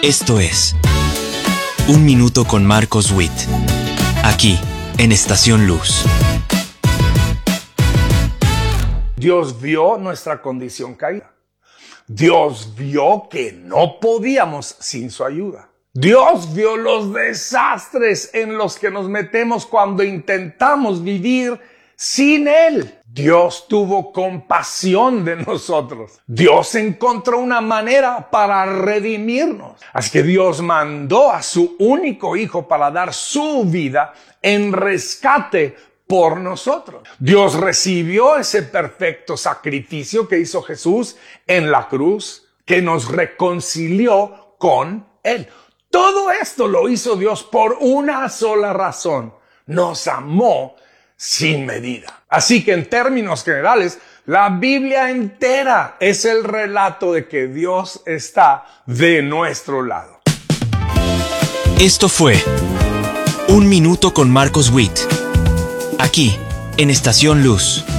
Esto es Un Minuto con Marcos Witt, aquí en Estación Luz. Dios vio nuestra condición caída. Dios vio que no podíamos sin su ayuda. Dios vio los desastres en los que nos metemos cuando intentamos vivir sin Él. Dios tuvo compasión de nosotros. Dios encontró una manera para redimirnos. Así que Dios mandó a su único Hijo para dar su vida en rescate por nosotros. Dios recibió ese perfecto sacrificio que hizo Jesús en la cruz, que nos reconcilió con Él. Todo esto lo hizo Dios por una sola razón. Nos amó sin medida. Así que en términos generales, la Biblia entera es el relato de que Dios está de nuestro lado. Esto fue Un Minuto con Marcos Witt, aquí en Estación Luz.